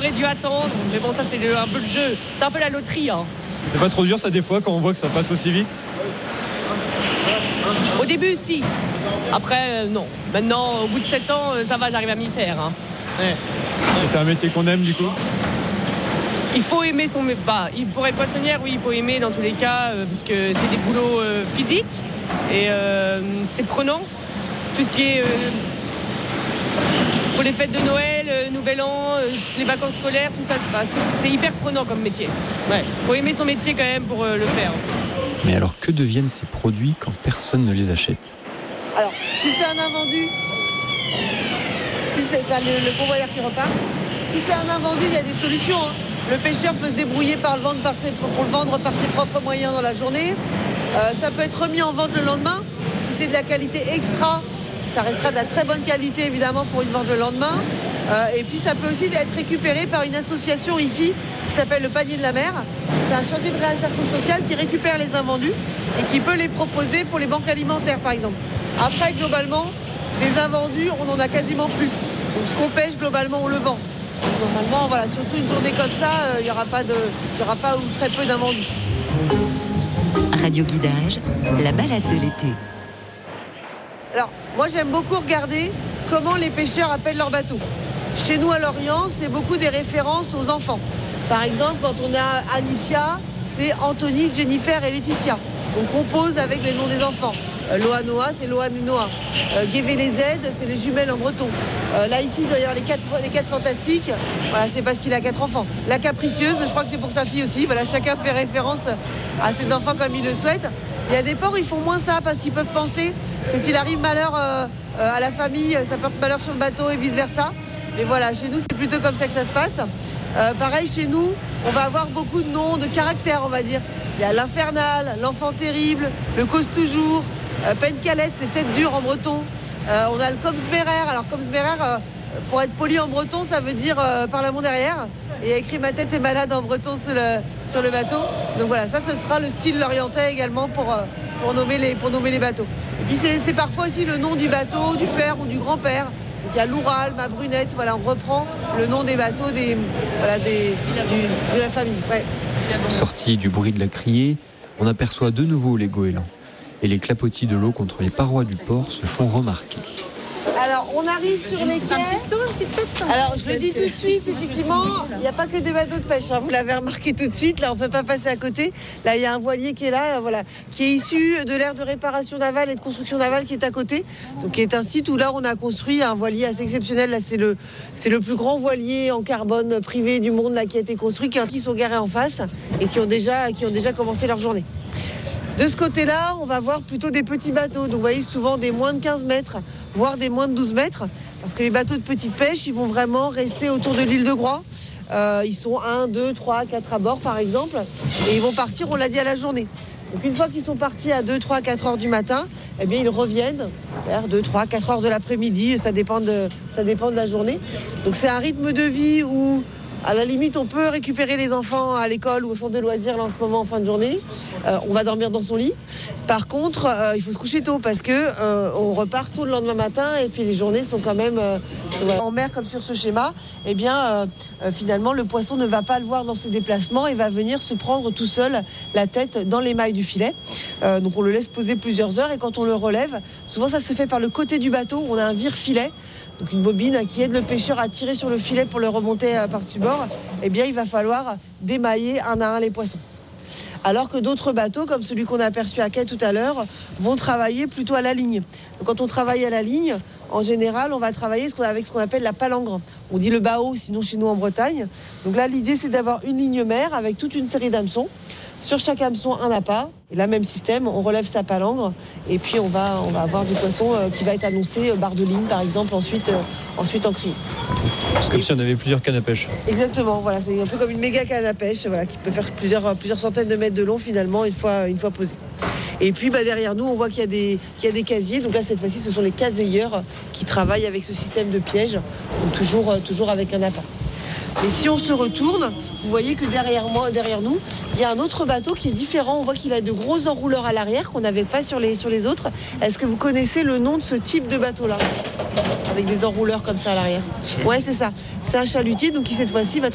j'aurais dû attendre. Mais bon, ça, c'est un peu le jeu. C'est un peu la loterie. Hein. C'est pas trop dur, ça, des fois, quand on voit que ça passe aussi vite? Au début, si. Après, non. Maintenant, au bout de 7 ans, ça va, j'arrive à m'y faire. Hein. Ouais. Et c'est un métier qu'on aime, du coup? Il faut aimer son... Bah, pour être poissonnière, oui, il faut aimer dans tous les cas, parce que c'est des boulots physiques. Et c'est prenant. Tout ce qui est... pour les fêtes de Noël, Nouvel An, les vacances scolaires, tout ça, c'est hyper prenant comme métier. Ouais. Faut aimer son métier quand même pour le faire. Mais alors, que deviennent ces produits quand personne ne les achète? Alors, si c'est un invendu, si c'est ça, le convoyeur qui repart, si c'est un invendu, il y a des solutions. Hein. Le pêcheur peut se débrouiller pour le vendre par ses propres moyens dans la journée. Ça peut être remis en vente le lendemain. Si c'est de la qualité extra, ça restera de la très bonne qualité évidemment pour une vente le lendemain. Et puis ça peut aussi être récupéré par une association ici qui s'appelle le Panier de la Mer. C'est un chantier de réinsertion sociale qui récupère les invendus et qui peut les proposer pour les banques alimentaires par exemple. Après globalement, les invendus, on n'en a quasiment plus. Donc ce qu'on pêche globalement, on le vend. Normalement, voilà, surtout une journée comme ça, il n'y aura pas ou très peu d'invendus. Radio Guidage, la balade de l'été. Alors, moi j'aime beaucoup regarder comment les pêcheurs appellent leurs bateaux. Chez nous à Lorient, c'est beaucoup des références aux enfants. Par exemple, quand on a Anicia, c'est Anthony, Jennifer et Laetitia. On compose avec les noms des enfants. Loanoa, c'est Loan et Noah. Guévé les aides, c'est les jumelles en breton. Là, ici, d'ailleurs, les quatre fantastiques, voilà, c'est parce qu'il a 4 enfants. La capricieuse, je crois que c'est pour sa fille aussi. Voilà, chacun fait référence à ses enfants comme il le souhaite. Il y a des ports, ils font moins ça parce qu'ils peuvent penser que s'il arrive malheur à la famille, ça porte malheur sur le bateau et vice-versa. Mais voilà, chez nous, c'est plutôt comme ça que ça se passe. Pareil, chez nous, on va avoir beaucoup de noms, de caractères, on va dire. Il y a l'infernal, l'enfant terrible, le cause toujours, Pencalette, c'est tête dure en breton. On a le Komsberer. Alors Komsberer, pour être poli en breton, ça veut dire par la mon derrière. Et il y a écrit ma tête est malade en breton sur le bateau. Donc voilà, ça ce sera le style lorientais également pour nommer les bateaux. Et puis c'est parfois aussi le nom du bateau, du père ou du grand-père. Donc il y a l'Oural, ma brunette, voilà, on reprend le nom des bateaux de la famille. Ouais. Sorti du bruit de la criée, on aperçoit de nouveau les goélands. Et les clapotis de l'eau contre les parois du port se font remarquer. Alors, on arrive sur les quais. Un petit saut, une petite tête. Alors, je le dis tout de suite, effectivement, il n'y a pas que des bateaux de pêche. Hein. Vous l'avez remarqué tout de suite. Là, on ne peut pas passer à côté. Là, il y a un voilier qui est là, voilà, qui est issu de l'aire de réparation navale et de construction navale qui est à côté. Donc, qui est un site où là, on a construit un voilier assez exceptionnel. Là, c'est le plus grand voilier en carbone privé du monde là, qui a été construit, qui sont garés en face et qui ont déjà commencé leur journée. De ce côté-là, on va voir plutôt des petits bateaux. Donc, vous voyez, souvent des moins de 15 mètres, voire des moins de 12 mètres. Parce que les bateaux de petite pêche, ils vont vraiment rester autour de l'île de Groix. Ils sont 1, 2, 3, 4 à bord, par exemple. Et ils vont partir, on l'a dit, à la journée. Donc, une fois qu'ils sont partis à 2, 3, 4 heures du matin, eh bien, ils reviennent vers 2, 3, 4 heures de l'après-midi. Ça dépend de la journée. Donc, c'est un rythme de vie où... À la limite, on peut récupérer les enfants à l'école ou au centre de loisirs là, en ce moment en fin de journée. On va dormir dans son lit. Par contre, il faut se coucher tôt parce que on repart tôt le lendemain matin et puis les journées sont quand même en mer comme sur ce schéma. Eh bien, finalement, le poisson ne va pas le voir dans ses déplacements et va venir se prendre tout seul la tête dans l'émail du filet. Donc, on le laisse poser plusieurs heures et quand on le relève, souvent ça se fait par le côté du bateau. On a un vire-filet. Donc une bobine qui aide le pêcheur à tirer sur le filet pour le remonter par-dessus bord, eh bien il va falloir démailler un à un les poissons. Alors que d'autres bateaux, comme celui qu'on a aperçu à quai tout à l'heure, vont travailler plutôt à la ligne. Donc quand on travaille à la ligne, en général, on va travailler avec ce qu'on appelle la palangre. On dit le bao, sinon chez nous en Bretagne. Donc là, l'idée, c'est d'avoir une ligne mère avec toute une série d'hameçons. Sur chaque hameçon, un appât. Et là, même système, on relève sa palangre et puis on va avoir du poisson qui va être annoncé barre de ligne, par exemple, ensuite en criée. C'est comme si on avait plusieurs cannes à pêche. Exactement, voilà, c'est un peu comme une méga canne à pêche, voilà, qui peut faire plusieurs centaines de mètres de long finalement une fois posée. Et puis derrière nous, on voit qu'il y a des casiers. Donc là, cette fois-ci, ce sont les caseilleurs qui travaillent avec ce système de piège, donc toujours avec un appât. Et si on se retourne, vous voyez que derrière nous, il y a un autre bateau qui est différent. On voit qu'il a de gros enrouleurs à l'arrière qu'on n'avait pas sur les autres. Est-ce que vous connaissez le nom de ce type de bateau-là ? Avec des enrouleurs comme ça à l'arrière. Ouais, c'est ça. C'est un chalutier, donc qui cette fois-ci va